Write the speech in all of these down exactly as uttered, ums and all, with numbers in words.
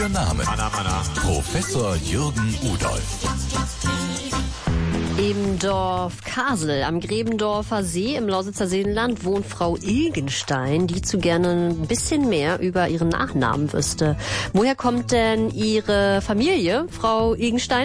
Für Namen. Anna, Anna. Professor Jürgen Udolf. Im Dorf Kasel am Grebendorfer See im Lausitzer Seenland wohnt Frau Ilgenstein, die zu gerne ein bisschen mehr über ihren Nachnamen wüsste. Woher kommt denn Ihre Familie, Frau Ilgenstein?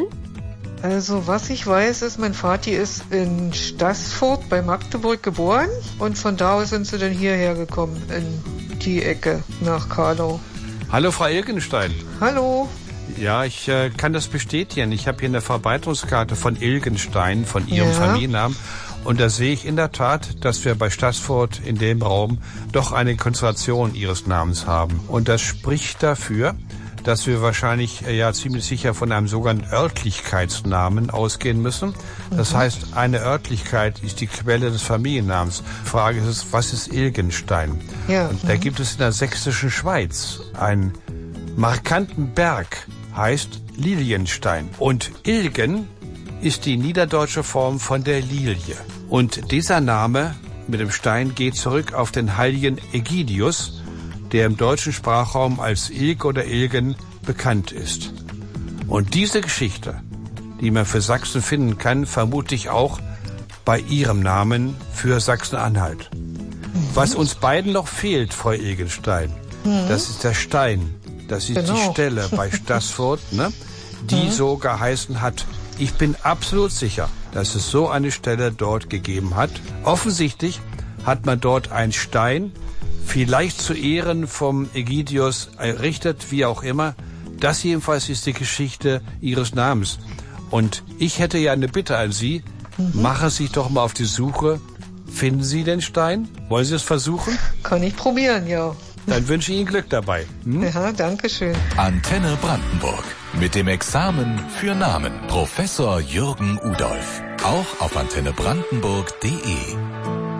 Also was ich weiß, ist, mein Vati ist in Staßfurt bei Magdeburg geboren und von da aus sind sie dann hierher gekommen, in die Ecke nach Karlau. Hallo Frau Ilgenstein. Hallo. Ja, ich äh, kann das bestätigen. Ich habe hier eine Verbreitungskarte von Ilgenstein, von Ihrem Ja. Familiennamen. Und da sehe ich in der Tat, dass wir bei Staßfurt in dem Raum doch eine Konzentration Ihres Namens haben. Und das spricht dafür, dass wir wahrscheinlich äh, ja ziemlich sicher von einem sogenannten Örtlichkeitsnamen ausgehen müssen. Das mhm. heißt, eine Örtlichkeit ist die Quelle des Familiennamens. Die Frage ist, was ist Ilgenstein? Ja. Und da gibt es in der sächsischen Schweiz einen markanten Berg, heißt Lilienstein. Und Ilgen ist die niederdeutsche Form von der Lilie. Und dieser Name mit dem Stein geht zurück auf den heiligen Ägidius, der im deutschen Sprachraum als Ilg oder Ilgen bekannt ist. Und diese Geschichte, die man für Sachsen finden kann, vermute ich auch bei Ihrem Namen für Sachsen-Anhalt. Mhm. Was uns beiden noch fehlt, Frau Ilgenstein, mhm. das ist der Stein. Das ist genau. die Stelle bei Staßfurt, ne, die mhm. so geheißen hat. Ich bin absolut sicher, dass es so eine Stelle dort gegeben hat. Offensichtlich hat man dort einen Stein, vielleicht zu Ehren vom Ägidius errichtet, wie auch immer. Das jedenfalls ist die Geschichte Ihres Namens. Und ich hätte ja eine Bitte an Sie. Mhm. Machen Sie sich doch mal auf die Suche. Finden Sie den Stein? Wollen Sie es versuchen? Kann ich probieren, ja. Dann wünsche ich Ihnen Glück dabei. Hm? Ja, danke schön. Antenne Brandenburg. Mit dem Examen für Namen. Professor Jürgen Udolf. Auch auf antenne brandenburg punkt de.